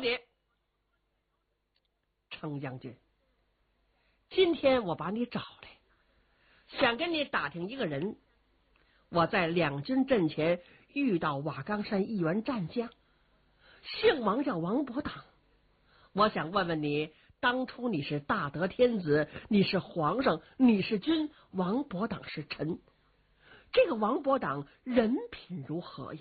姐，程将军，今天我把你找来，想跟你打听一个人。我在两军阵前遇到瓦岗山一员战将，姓王，叫王伯党。我想问问你，当初你是大德天子，你是皇上，你是君，王伯党是臣，这个王伯党人品如何呀？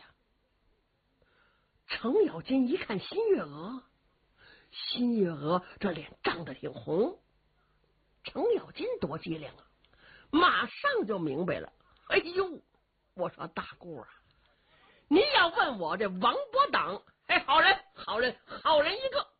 程咬金一看新月娥，新月娥这脸涨得挺红。程咬金多机灵啊，马上就明白了。哎呦，我说大姑啊，你要问我这王伯党，哎，好人好人好人一个。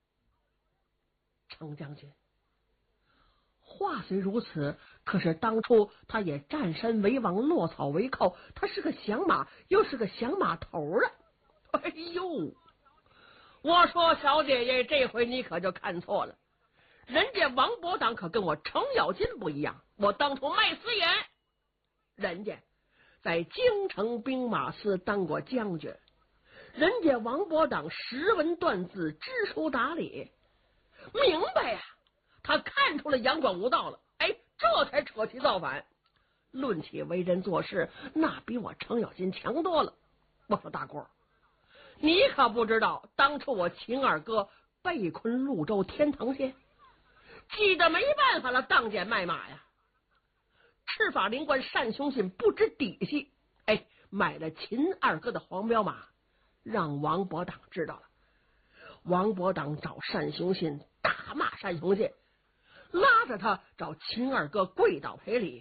程将军，话虽如此，可是当初他也占山为王，落草为寇，他是个响马，又是个响马头啊。哎呦，我说小姐姐，这回你可就看错了，人家王伯党可跟我程咬金不一样，我当初卖私盐，人家在京城兵马司当过将军，人家王伯党识文断字，知书达理，明白呀，他看出了阳关无道了，哎，这才扯旗造反。论起为人做事，那比我程咬金强多了。我说大姑，你可不知道，当初我秦二哥被困潞州天堂县，急得没办法了，当街卖马呀。赤法灵官单雄信不知底细，哎，买了秦二哥的黄骠马，让王伯党知道了。王伯党找单雄信，大骂单雄信，拉着他找秦二哥跪倒赔礼。